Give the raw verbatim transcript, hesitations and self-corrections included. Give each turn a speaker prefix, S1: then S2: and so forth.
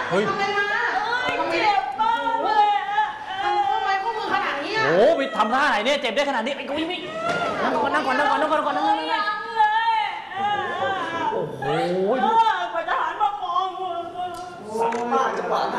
S1: เฮ้ย
S2: ทำอะไรมา
S3: เจ็บมากเลยอะ
S2: ทำทำไมข้อมือขนาดนี้อ่ะ
S1: โอ้ไปทำท่าไหนเนี่ยเจ็บได้ขนาดนี้ไอ้กุ้ยไม่นั่งก่อนนั่งก่อนนั่งก่อนนั่งก่อนนั่งก่อนนั่งก่อน